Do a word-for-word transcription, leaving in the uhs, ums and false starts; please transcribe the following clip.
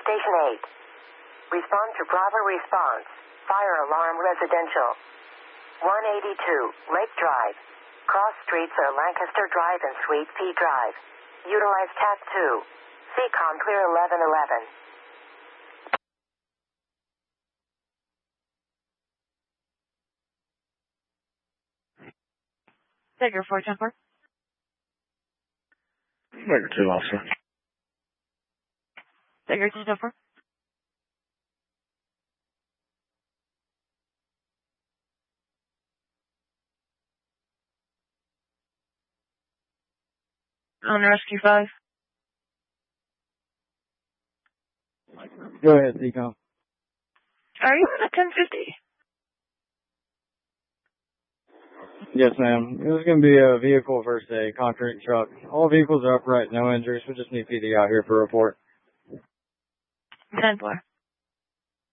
Station eight. Respond to Bravo response. Fire alarm residential. one eighty-two, Lake Drive. Cross streets are Lancaster Drive and Sweet Pea Drive. Utilize Cat two. C COM clear eleven eleven. Figure four, jumper. Figure two, officer. Figure two, jumper. On rescue five. Go ahead, C COM. Are you at ten fifty? Yes, ma'am. This is going to be a vehicle versus a concrete truck. All vehicles are upright, no injuries. We just need P D out here for a report. ten four.